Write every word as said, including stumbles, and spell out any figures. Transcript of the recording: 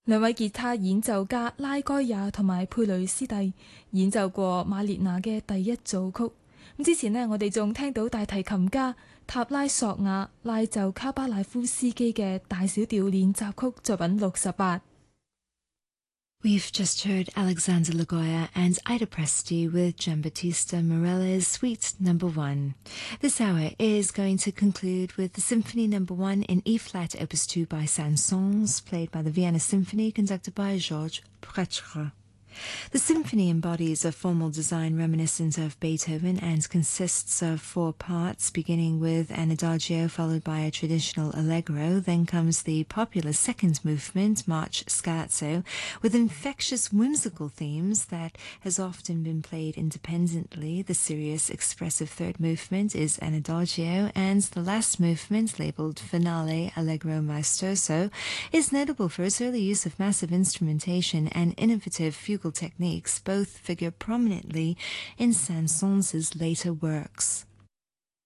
兩位吉他演奏家拉該亞同埋佩雷斯蒂演奏過馬列那嘅第一組曲。咁之前呢，我哋仲聽到大提琴家塔拉索亞拉奏卡巴賴夫斯基嘅大小調練習曲作品六十八。 We've just heard Alexander Lagoya and Ida Presti with Giambattista Morelli's Suite Number One. This hour is going to conclude with the Symphony Number One in E-flat, Opus Two by Saint-Saëns, played by the Vienna Symphony, conducted by Georges Prêtre. The symphony embodies a formal design reminiscent of Beethoven and consists of four parts, beginning with an adagio followed by a traditional allegro. Then comes the popular second movement, March Scherzo, with infectious whimsical themes that has often been played independently. The serious expressive third movement is an adagio, and the last movement, labeled Finale Allegro Maestoso, is notable for its early use of massive instrumentation and innovative fugal techniques. Both figure prominently in Saint-Saëns' later works.